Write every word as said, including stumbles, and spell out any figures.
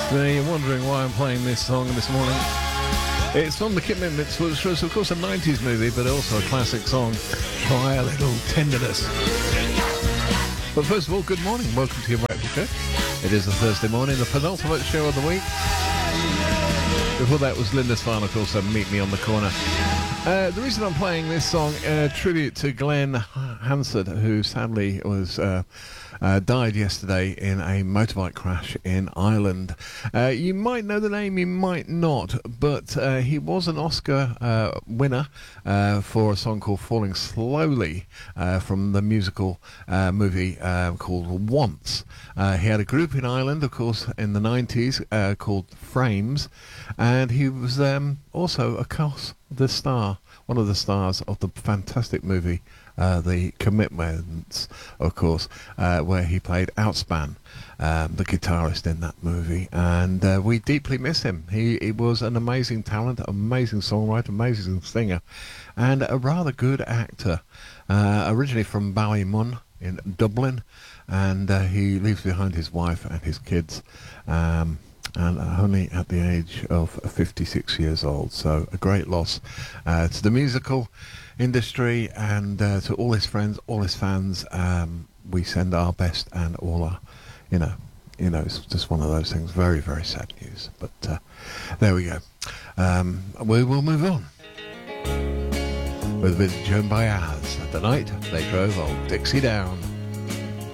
Now you're wondering why I'm playing this song this morning. It's from The Commitments, which was of course a nineties movie, but also a classic song, Try a Little Tenderness. But first of all, good morning. Welcome to your breakfast show. It is a Thursday morning, the penultimate show of the week. Before that was Linda Svan, of course, and Meet Me on the Corner. Uh, the reason I'm playing this song, uh, tribute to Glenn Hansard, who sadly was uh, uh, died yesterday in a motorbike crash in Ireland. Uh, you might know the name, you might not, but uh, he was an Oscar uh, winner uh, for a song called Falling Slowly uh, from the musical uh, movie uh, called Once. Uh, he had a group in Ireland, of course, in the nineties uh, called Frames, and he was um, also, of course, the star, one of the stars of the fantastic movie, uh, The Commitments, of course, uh, where he played Outspan, um, the guitarist in that movie, and uh, we deeply miss him. He, he was an amazing talent, amazing songwriter, amazing singer, and a rather good actor, uh, originally from Ballymun in Dublin, and uh, he leaves behind his wife and his kids, um, and only at the age of fifty-six years old. So a great loss uh, to the musical industry and uh, to all his friends, all his fans. Um, we send our best and all our, you know, you know, it's just one of those things. Very, very sad news. But uh, there we go. Um, we will move on with a bit of Joan Baez. The night they drove old Dixie down.